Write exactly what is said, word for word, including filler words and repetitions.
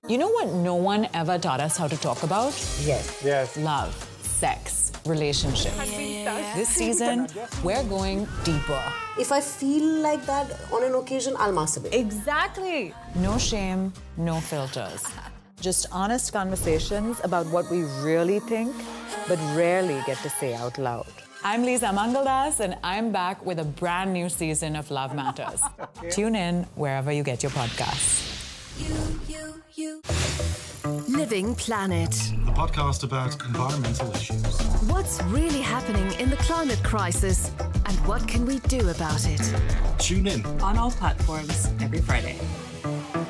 You know what no one ever taught us how to talk about? Yes. Yes. Love, sex, relationships. This season, we're going deeper. If I feel like that on an occasion, I'll masturbate. Exactly. No shame, no filters. Just honest conversations about what we really think, but rarely get to say out loud. I'm Lisa Mangaldas, and I'm back with a brand new season of Love Matters. Okay. Tune in wherever you get your podcasts. You, you, you. Living Planet. A podcast about environmental issues. What's really happening in the climate crisis, and what can we do about it? Tune in On all platforms every Friday.